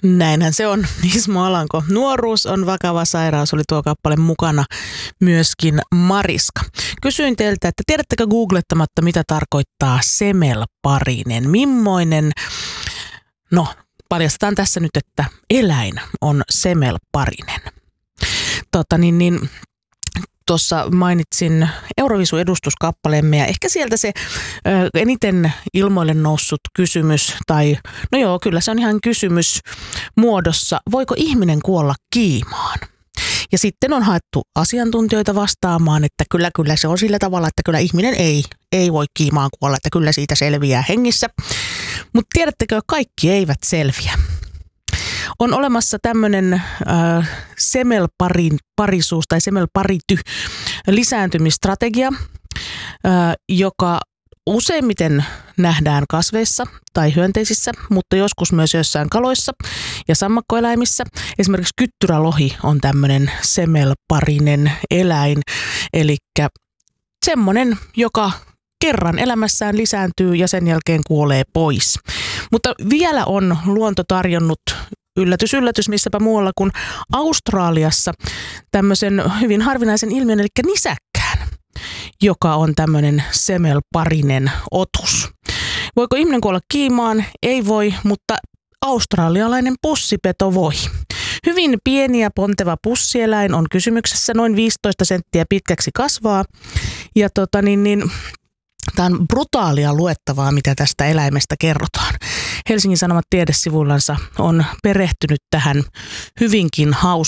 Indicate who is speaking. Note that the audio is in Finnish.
Speaker 1: Näinhän se on, Ismo Alanko. Nuoruus on vakava sairaus, oli tuo kappale mukana myöskin Mariska. Kysyin teiltä, että tiedättekö googlettamatta, mitä tarkoittaa semelparinen? Mimmoinen, paljastetaan tässä nyt, että eläin on semelparinen. Tuossa mainitsin Eurovisu-edustuskappaleemme ja ehkä sieltä se eniten ilmoille noussut kysymys, kyllä se on ihan kysymys muodossa, voiko ihminen kuolla kiimaan? Ja sitten on haettu asiantuntijoita vastaamaan, että kyllä se on sillä tavalla, että kyllä ihminen ei voi kiimaan kuolla, että kyllä siitä selviää hengissä. Mutta tiedättekö, kaikki eivät selviä. On olemassa tämmöinen semelparisuus tai semelparity lisääntymistrategia, joka useimmiten nähdään kasveissa tai hyönteisissä, mutta joskus myös joissain kaloissa ja sammakkoeläimissä. Esimerkiksi kyttyrälohi on tämmöinen semelparinen eläin, eli semmoinen, joka kerran elämässään lisääntyy ja sen jälkeen kuolee pois. Mutta vielä on luonto tarjonnut yllätys, missäpä muualla kuin Australiassa tämmöisen hyvin harvinaisen ilmiön, eli nisäkkään, joka on tämmöinen semelparinen otus. Voiko ihminen kuolla kiimaan? Ei voi, mutta australialainen pussipeto voi. Hyvin pieni ja ponteva pussieläin on kysymyksessä, noin 15 senttiä pitkäksi kasvaa. Ja tämä on brutaalia luettavaa, mitä tästä eläimestä kerrotaan. Helsingin Sanomat tiedesivuillansa on perehtynyt tähän hyvinkin